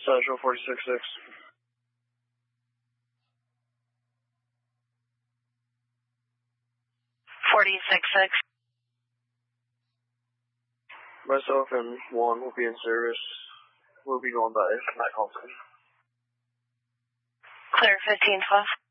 Central 46-6. 46-6. Myself and Juan will be in service. We'll be going by night call. Clear 15-12.